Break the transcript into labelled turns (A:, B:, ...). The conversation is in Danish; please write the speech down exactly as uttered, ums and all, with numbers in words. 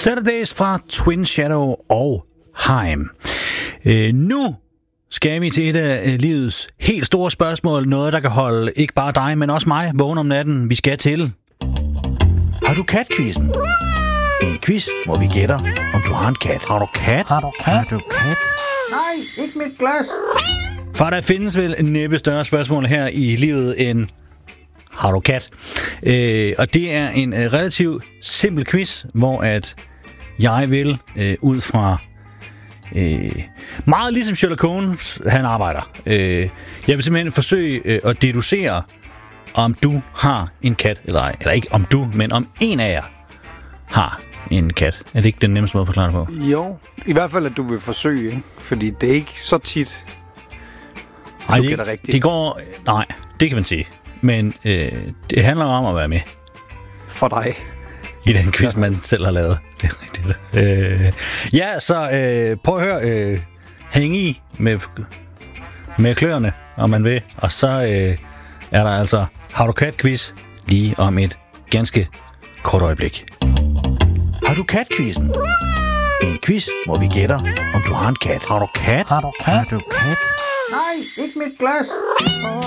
A: Saturdays fra Twin Shadow og Haim. Øh, nu skal vi til et af livets helt store spørgsmål. Noget, der kan holde ikke bare dig, men også mig vågen om natten. Vi skal til... Har du kat-quizzen? En quiz, hvor vi gætter, om du har en kat. Har du kat?
B: Har du kat?
A: Har du kat?
B: Nej, ikke mit glas.
A: For der findes vel en næppe større spørgsmål her i livet end... Har du kat? Øh, og det er en øh, relativt simpel quiz, hvor at jeg vil øh, ud fra øh, meget ligesom Sherlock Holmes, han arbejder. Øh, jeg vil simpelthen forsøge øh, at deducere, om du har en kat eller ej. Eller ikke om du, men om en af jer har en kat. Er det ikke den nemmeste måde at forklare det på?
B: Jo, i hvert fald at du vil forsøge, ikke? Fordi det er ikke så tit,
A: Ej,
B: du
A: det,
B: gætter rigtigt.
A: det går... Nej, det kan man sige. Men øh, det handler om at være med.
B: For dig.
A: I den quiz, man selv har lavet. Det er rigtigt. Øh, ja, så øh, prøv at høre. Øh, hæng i med, med kløerne, om man vil. Og så øh, er der altså Har du kat-quiz lige om et ganske kort øjeblik. Har du kat-quizzen? En quiz, hvor vi gætter, om du har en kat. Har du kat?
B: Har du kat?
A: Har du kat?
B: Nej, ikke mit glas.